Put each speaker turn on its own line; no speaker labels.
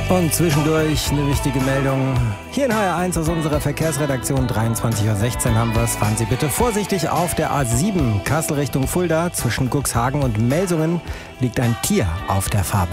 Und zwischendurch eine wichtige Meldung. Hier in HR1 aus unserer Verkehrsredaktion, 23:16 Uhr haben wir es. Fahren Sie bitte vorsichtig auf der A7 Kassel Richtung Fulda. Zwischen Cuxhagen und Melsungen liegt ein Tier auf der Fahrbahn.